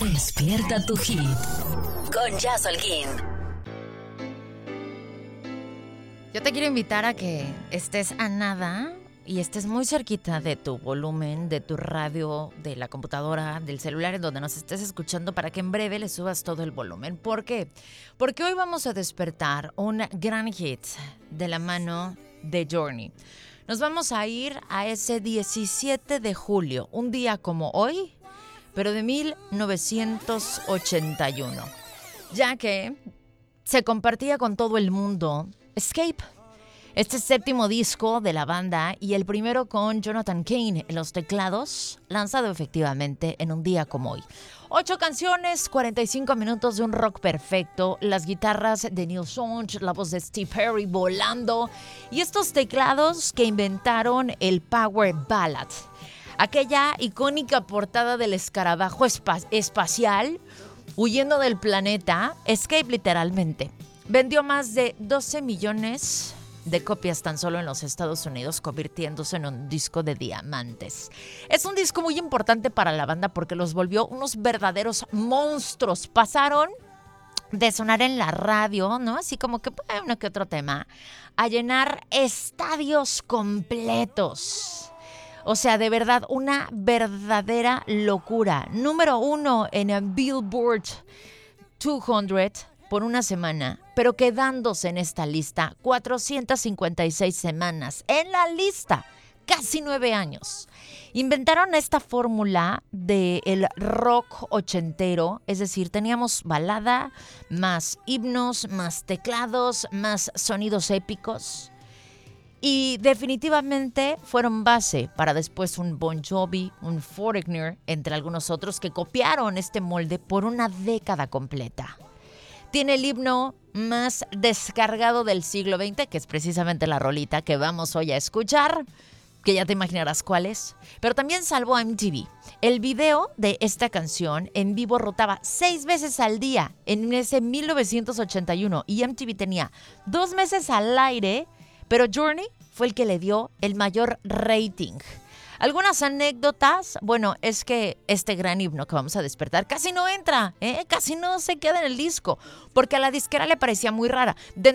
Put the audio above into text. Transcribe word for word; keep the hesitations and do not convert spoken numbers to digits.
Despierta tu hit con Jazz Holguín. Yo te quiero invitar a que estés a nada y estés muy cerquita de tu volumen, de tu radio, de la computadora, del celular en donde nos estés escuchando para que en breve le subas todo el volumen. ¿Por qué? Porque hoy vamos a despertar un gran hit de la mano de Journey. Nos vamos a ir a ese diecisiete de julio, un día como hoy, pero de mil novecientos ochenta y uno, ya que se compartía con todo el mundo Escape, este séptimo disco de la banda y el primero con Jonathan Cain en los teclados, lanzado efectivamente en un día como hoy. Ocho canciones, cuarenta y cinco minutos de un rock perfecto, las guitarras de Neil Young, la voz de Steve Perry volando y estos teclados que inventaron el Power Ballad. Aquella icónica portada del escarabajo espa- espacial huyendo del planeta, Escape literalmente. Vendió más de doce millones de copias tan solo en los Estados Unidos, convirtiéndose en un disco de diamantes. Es un disco muy importante para la banda porque los volvió unos verdaderos monstruos. Pasaron de sonar en la radio, ¿no? Así como que uno que otro tema, a llenar estadios completos. O sea, de verdad, una verdadera locura. Número uno en el Billboard doscientos por una semana, pero quedándose en esta lista cuatrocientas cincuenta y seis semanas. En la lista, casi nueve años. Inventaron esta fórmula del rock ochentero, es decir, teníamos balada, más himnos, más teclados, más sonidos épicos. Y definitivamente fueron base para después un Bon Jovi, un Foreigner, entre algunos otros que copiaron este molde por una década completa. Tiene el himno más descargado del siglo veinte, que es precisamente la rolita que vamos hoy a escuchar, que ya te imaginarás cuál es. Pero también salvó a M T V. El video de esta canción en vivo rotaba seis veces al día en ese mil novecientos ochenta y uno y M T V tenía dos meses al aire, pero Journey fue el que le dio el mayor rating. Algunas anécdotas, bueno, es que este gran himno que vamos a despertar casi no entra, ¿eh? Casi no se queda en el disco, porque a la disquera le parecía muy rara. De